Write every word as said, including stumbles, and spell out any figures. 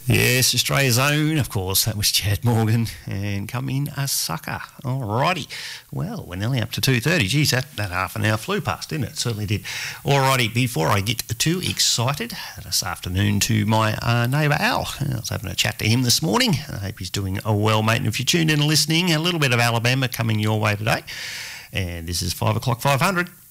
Yes, Australia's own, of course, that was Chad Morgan, and Come In a Sucker. Alrighty, well, we're nearly up to two thirty. Geez, that, that half an hour flew past, didn't it? It certainly did. Alrighty, before I get too excited, this afternoon to my uh, neighbour Al. I was having a chat to him this morning. I hope he's doing oh well, mate. And if you're tuned in and listening, a little bit of Alabama coming your way today. And this is five o'clock five hundred.